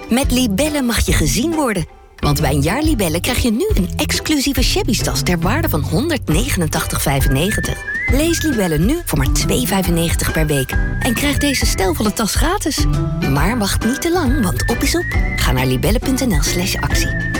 Met Libellen mag je gezien worden. Want bij een jaar Libellen krijg je nu een exclusieve shabby-tas ter waarde van €189,95. Lees Libellen nu voor maar €2,95 per week. En krijg deze stijlvolle tas gratis. Maar wacht niet te lang, want op is op. Ga naar libellen.nl/actie.